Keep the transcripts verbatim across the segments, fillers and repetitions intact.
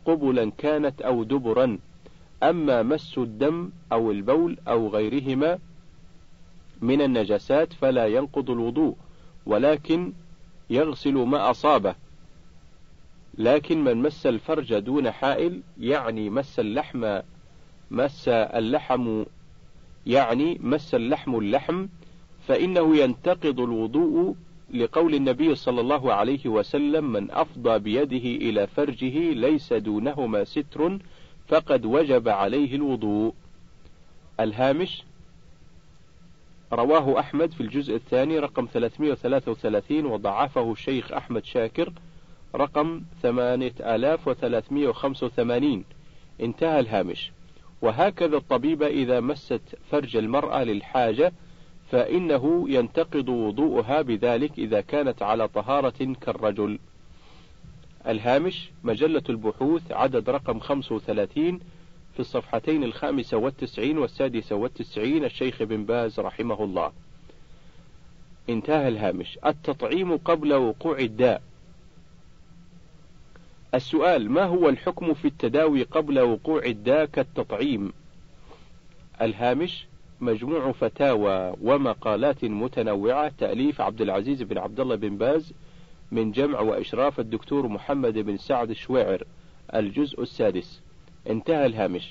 قبلا كانت أو دبرا. أما مس الدم أو البول أو غيرهما من النجاسات فلا ينقض الوضوء، ولكن يغسل ما أصابه. لكن من مس الفرج دون حائل، يعني مس اللحم مس اللحم يعني مس اللحم اللحم فإنه ينتقض الوضوء، لقول النبي صلى الله عليه وسلم: من أفضى بيده إلى فرجه ليس دونهما ستر فقد وجب عليه الوضوء. الهامش: رواه أحمد في الجزء الثاني رقم ثلاثمائة وثلاثة وثلاثين، وضعفه الشيخ أحمد شاكر رقم ثمانية آلاف وثلاثمائة وخمسة وثمانين. انتهى الهامش. وهكذا الطبيبة إذا مست فرج المرأة للحاجة فإنه ينتقض وضوءها بذلك إذا كانت على طهارة كالرجل. الهامش: مجلة البحوث عدد رقم خمسة وثلاثين في الصفحتين الخامسة والتسعين والسادسة والتسعين، الشيخ بن باز رحمه الله. انتهى الهامش. التطعيم قبل وقوع الداء. السؤال: ما هو الحكم في التداوي قبل وقوع الداء كالتطعيم؟ الهامش: مجموع فتاوى ومقالات متنوعة، تأليف عبد العزيز بن عبد الله بن باز، من جمع وإشراف الدكتور محمد بن سعد الشويعر، الجزء السادس. انتهى الهامش.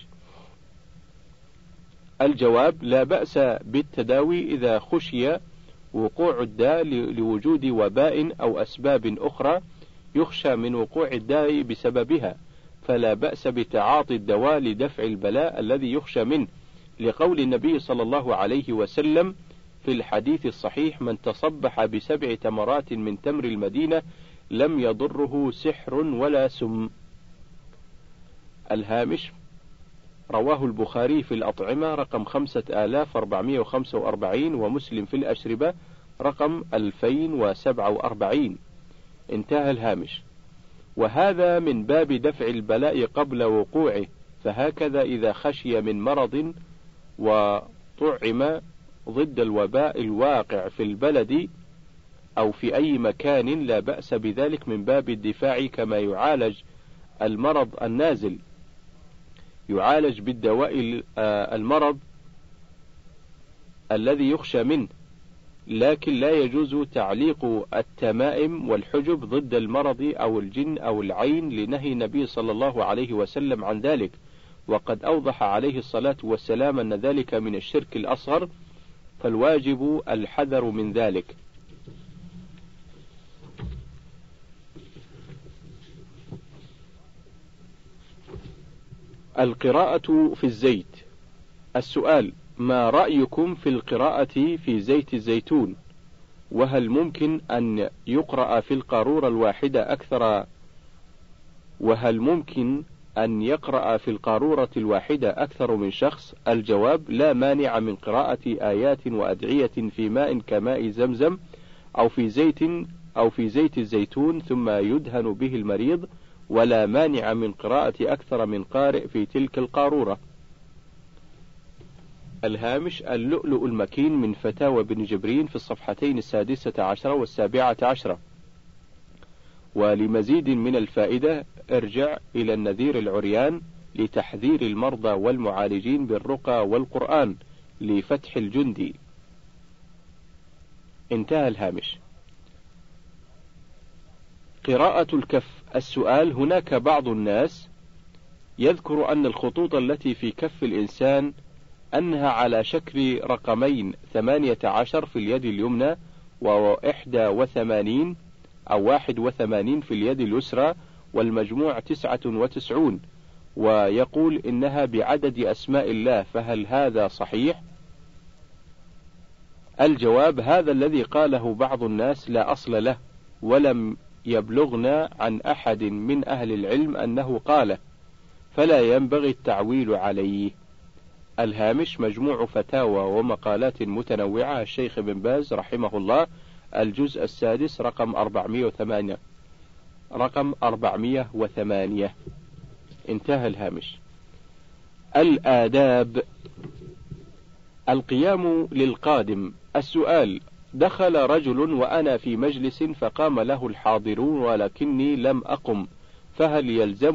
الجواب: لا بأس بالتداوي إذا خشي وقوع الداء لوجود وباء أو أسباب أخرى يخشى من وقوع الداء بسببها، فلا بأس بتعاطي الدواء لدفع البلاء الذي يخشى منه، لقول النبي صلى الله عليه وسلم في الحديث الصحيح: من تصبح بسبع تمرات من تمر المدينة لم يضره سحر ولا سم. الهامش: رواه البخاري في الأطعمة رقم خمسة آلاف وأربعمائة وخمسة وأربعين، ومسلم في الأشربة رقم ألفين وسبعة وأربعين. انتهى الهامش. وهذا من باب دفع البلاء قبل وقوعه، فهكذا إذا خشي من مرض وطعم ضد الوباء الواقع في البلد أو في أي مكان لا بأس بذلك من باب الدفاع، كما يعالج المرض النازل، يعالج بالدواء المرض الذي يخشى منه، لكن لا يجوز تعليق التمائم والحجب ضد المرض أو الجن أو العين، لنهي النبي صلى الله عليه وسلم عن ذلك، وقد أوضح عليه الصلاة والسلام أن ذلك من الشرك الأصغر، فالواجب الحذر من ذلك. القراءة في الزيت. السؤال: ما رأيكم في القراءة في زيت الزيتون؟ وهل ممكن أن يقرأ في القارورة الواحدة أكثر وهل ممكن أن يقرأ في القارورة الواحدة أكثر من شخص؟ الجواب: لا مانع من قراءة آيات وأدعية في ماء كماء زمزم أو في زيت أو في زيت الزيتون ثم يدهن به المريض، ولا مانع من قراءة أكثر من قارئ في تلك القارورة. الهامش: اللؤلؤ المكين من فتاوى بن جبرين في الصفحتين السادسة عشرة والسابعة عشرة. ولمزيد من الفائدة ارجع إلى النذير العريان لتحذير المرضى والمعالجين بالرقى والقرآن لفتح الجندي. انتهى الهامش. قراءة الكف. السؤال: هناك بعض الناس يذكر أن الخطوط التي في كف الإنسان أنها على شكل رقمين، ثمانية عشر في اليد اليمنى وإحدى وثمانين أو واحد وثمانين في اليد اليسرى، والمجموع تسعة وتسعون، ويقول إنها بعدد أسماء الله، فهل هذا صحيح؟ الجواب: هذا الذي قاله بعض الناس لا أصل له، ولم يبلغنا عن أحد من أهل العلم أنه قاله، فلا ينبغي التعويل عليه. الهامش: مجموع فتاوى ومقالات متنوعة، الشيخ بن باز رحمه الله، الجزء السادس رقم أربعمائة وثمانية رقم أربعمائة وثمانية. انتهى الهامش. الآداب. القيام للقادم. السؤال: دخل رجل وأنا في مجلس فقام له الحاضرون ولكني لم أقم، فهل يلزم